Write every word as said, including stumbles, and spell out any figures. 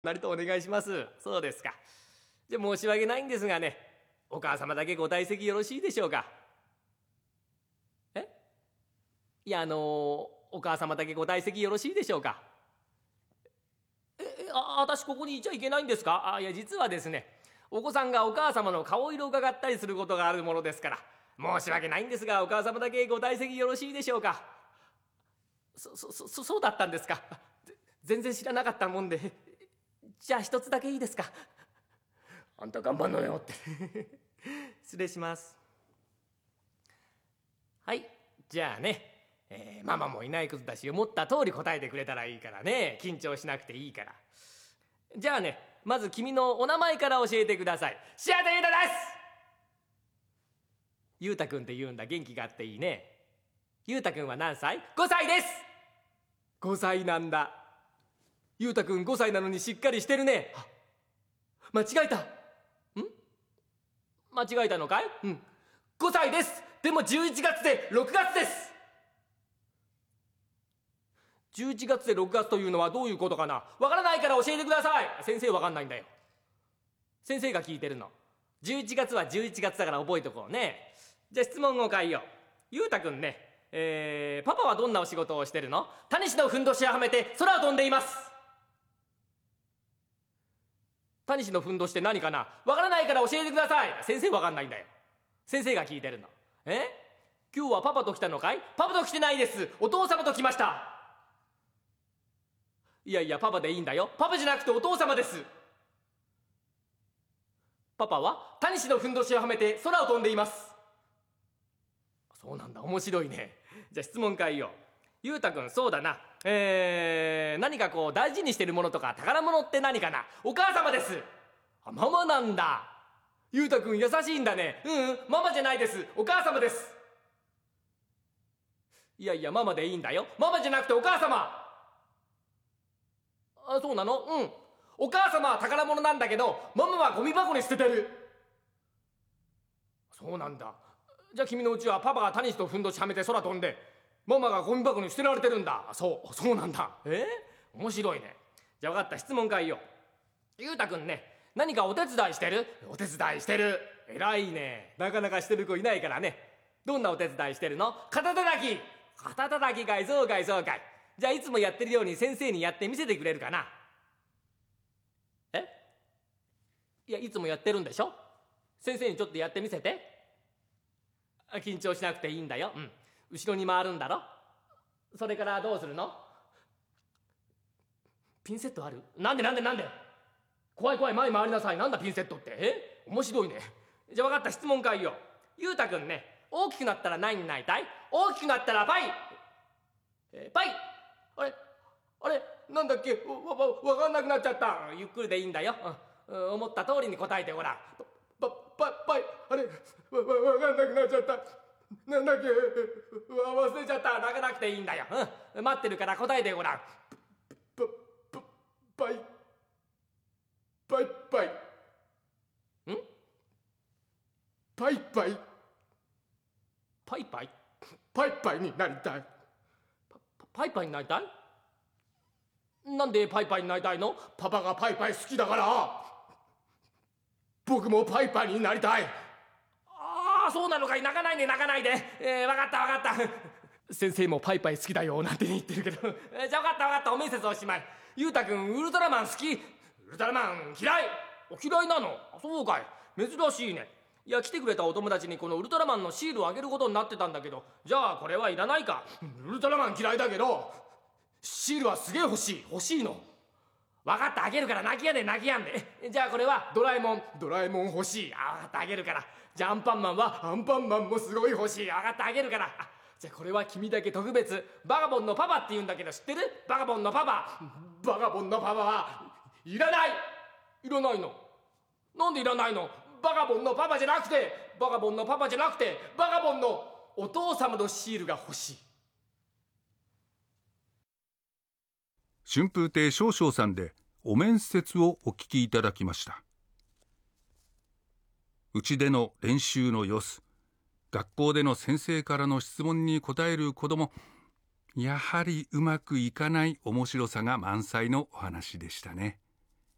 なりとお願いします。そうですか。じゃあ申し訳ないんですがね、お母様だけご退席よろしいでしょうか。えいやあのー、お母様だけご退席よろしいでしょうか。えあ私ここにいちゃいけないんですか。あいや実はですね、お子さんがお母様の顔色を伺ったりすることがあるものですから、申し訳ないんですがお母様だけご退席よろしいでしょうか。そそそそうだったんですか。全然知らなかったもんで。じゃあ一つだけいいですか。あんた頑張んのよって失礼します。はい、じゃあね、えー、ママもいないことだし思った通り答えてくれたらいいからね、緊張しなくていいから。じゃあね、まず君のお名前から教えてください。柴田裕太です。裕太君って言うんだ。元気があっていいね。裕太君は何歳？ごさいです。ごさいなんだ。裕太君ごさいなのにしっかりしてるね。間違えた。ん間違えたのかい？うんごさいです。でもじゅういちがつでろくがつです。じゅういちがつでろくがつというのはどういうことかな。わからないから教えてください。先生わかんないんだよ。先生が聞いてるの。じゅういちがつはじゅういちがつだから覚えとこうね。じゃあ質問を変えよう。裕太君ね、えー、パパはどんなお仕事をしてるの？タニシのふんどしをはめて空を飛んでいます。タニシのふんどしって何かな。わからないから教えてください。先生わかんないんだよ。先生が聞いてるの。え今日はパパと来たのかい？パパと来てないです。お父様と来ました。いやいやパパでいいんだよ。パパじゃなくてお父様です。パパはタニシのふんどしをはめて空を飛んでいます。そうなんだ、面白いね。じゃあ質問変えよう。裕太君そうだな、えー、何かこう大事にしてるものとか宝物って何かな。お母様です。あママなんだ。裕太君優しいんだね。うんうんママじゃないです。お母様です。いやいやママでいいんだよ。ママじゃなくてお母様。あそうなの。うんお母様は宝物なんだけどママはゴミ箱に捨ててる。そうなんだ。じゃあ君のうちはパパがタニシとふんどしはめて空飛んでママがゴミ箱に捨てられてるんだ。そうそうなんだ。えー、面白いね。じゃあ分かった、質問変えよう。裕太君ね何かお手伝いしてる？お手伝いしてる。偉いね。なかなかしてる子いないからね。どんなお手伝いしてるの？肩たたき。肩たたきかい。そうかいそうかい。じゃあいつもやってるように先生にやって見せてくれるかな。えいやいつもやってるんでしょ。先生にちょっとやってみせて。緊張しなくていいんだよ。うん後ろに回るんだろ。それからどうするの？ピンセットある？なんでなんでなんで？怖い怖い前回りなさい。なんだピンセットって。え面白いね。じゃあ分かった、質問変えよう。裕太君ね大きくなったら何になりたい？大きくなったらパイ、えー、パイあれあれなんだっけわわわかんなくなっちゃった。ゆっくりでいいんだよ、うん、思った通りに答えてごらん。パパパイあれわわわかんなくなっちゃった。なんだっけわ忘れちゃった。泣かなくていいんだよ、うん、待ってるから答えてごらん。パパパイパイパイんパイパイパイパイパイパイになりたい。パパイパイになりたい。なんでパイパイになりたいの？パパがパイパイ好きだから。僕もパイパイになりたい。ああそうなのかい。泣かないで泣かないで、えー、分かった分かった先生もパイパイ好きだよなんて言ってるけど、えー、じゃあ分かった分かった。お面接おしまい。裕太君ウルトラマン好き？ウルトラマン嫌い。嫌いなの？あそうかい、珍しいね。いや来てくれたお友達にこのウルトラマンのシールをあげることになってたんだけど、じゃあこれはいらないか。ウルトラマン嫌いだけどシールはすげえ欲しい。欲しいの。分かったあげるから。泣きやで泣きやんで。じゃあこれはドラえもん。ドラえもん欲しい。あ分かったあげるから。じゃあアンパンマンはアンパンマンもすごい欲しい。分かったあげるから。あじゃあこれは君だけ特別。バガボンのパパって言うんだけど知ってる？バガボンのパパ。バガボンのパパはいらない。いらないの？なんでいらないの？バガボンのパパじゃなくてバガボンのパパじゃなくてバガボンのお父様のシールが欲しい。 春風亭昇々さんでお面接をお聞きいただきました。うちでの練習の様子、学校での先生からの質問に答える子ども、やはりうまくいかない面白さが満載のお話でしたね。